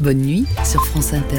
Bonne nuit sur France Inter.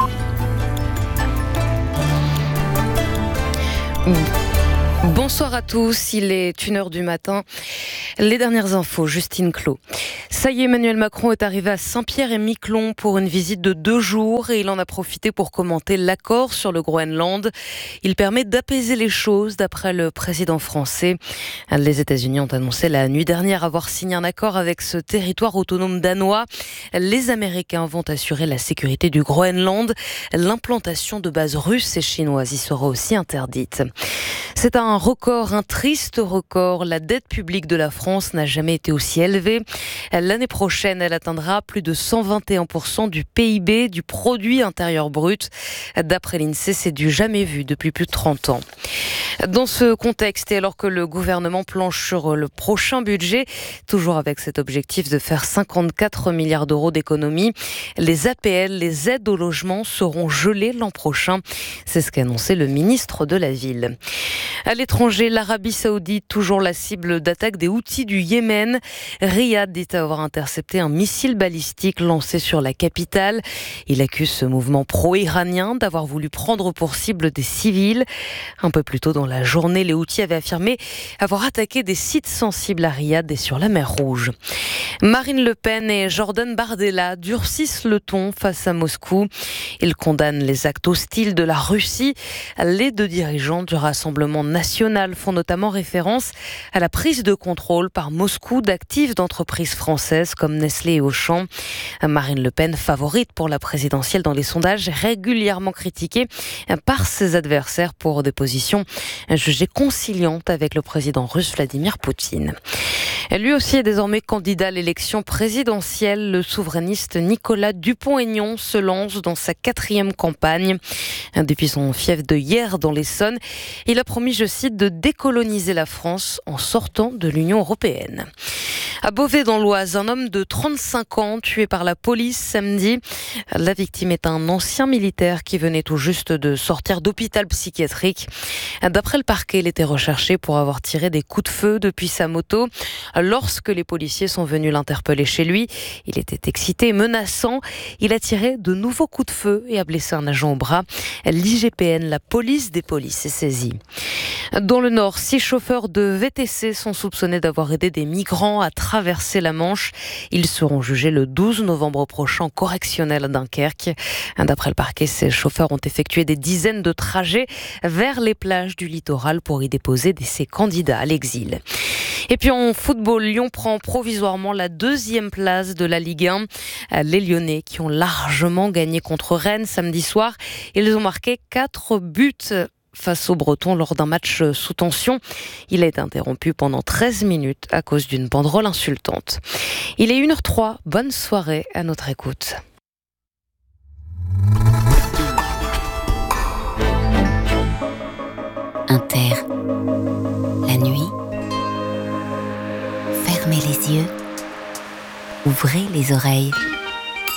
Bonsoir à tous, il est 1h du matin. Les dernières infos, Justine Clos. Ça y est, Emmanuel Macron est arrivé à Saint-Pierre-et-Miquelon pour une visite de 2 jours et il en a profité pour commenter l'accord sur le Groenland. Il permet d'apaiser les choses, d'après le président français. Les États-Unis ont annoncé la nuit dernière avoir signé un accord avec ce territoire autonome danois. Les Américains vont assurer la sécurité du Groenland. L'implantation de bases russes et chinoises y sera aussi interdite. C'est un record, un triste record. La dette publique de la France n'a jamais été aussi élevée. L'année prochaine, elle atteindra plus de 121% du PIB, du produit intérieur brut. D'après l'INSEE, c'est du jamais vu depuis plus de 30 ans. Dans ce contexte, et alors que le gouvernement planche sur le prochain budget, toujours avec cet objectif de faire 54 milliards d'euros d'économies, les APL, les aides au logement, seront gelées l'an prochain. C'est ce qu'a annoncé le ministre de la Ville. À l'étranger, l'Arabie Saoudite, toujours la cible d'attaque des Houthis du Yémen. Riyad dit avoir intercepté un missile balistique lancé sur la capitale. Il accuse ce mouvement pro-iranien d'avoir voulu prendre pour cible des civils. Un peu plus tôt dans la journée, les Houthis avaient affirmé avoir attaqué des sites sensibles à Riyad et sur la mer Rouge. Marine Le Pen et Jordan Bardella durcissent le ton face à Moscou. Ils condamnent les actes hostiles de la Russie. Les deux dirigeants du Rassemblement national font notamment référence à la prise de contrôle par Moscou d'actives d'entreprises françaises comme Nestlé et Auchan. Marine Le Pen, favorite pour la présidentielle dans les sondages, régulièrement critiquée par ses adversaires pour des positions jugées conciliantes avec le président russe Vladimir Poutine. Lui aussi est désormais candidat à l'élection présidentielle. Le souverainiste Nicolas Dupont-Aignan se lance dans sa 4e campagne. Depuis son fief de Hyères dans l'Essonne, il a promis, je cite, de décoloniser la France en sortant de l'Union européenne. À Beauvais dans l'Oise, un homme de 35 ans tué par la police samedi. La victime est un ancien militaire qui venait tout juste de sortir d'hôpital psychiatrique. D'après le parquet, il était recherché pour avoir tiré des coups de feu depuis sa moto. Lorsque les policiers sont venus l'interpeller chez lui, il était excité et menaçant. Il a tiré de nouveaux coups de feu et a blessé un agent au bras. L'IGPN, la police des polices, est saisie. Dans le Nord, 6 chauffeurs de VTC sont soupçonnés d'avoir aidé des migrants à traverser la Manche. Ils seront jugés le 12 novembre prochain correctionnel à Dunkerque. D'après le parquet, ces chauffeurs ont effectué des dizaines de trajets vers les plages du littoral pour y déposer ses candidats à l'exil. Et puis en football, Lyon prend provisoirement la 2e place de la Ligue 1. Les Lyonnais qui ont largement gagné contre Rennes samedi soir. Ils ont marqué 4 buts face aux Bretons lors d'un match sous tension. Il a été interrompu pendant 13 minutes à cause d'une banderole insultante. Il est 1h03, bonne soirée à notre écoute. Inter, la nuit, fermez les yeux, ouvrez les oreilles.